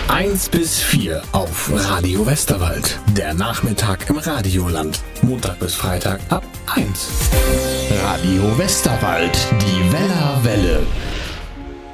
1-4 auf Radio Westerwald. Der Nachmittag im Radioland. Montag bis Freitag ab 1. Radio Westerwald, die Wellerwelle.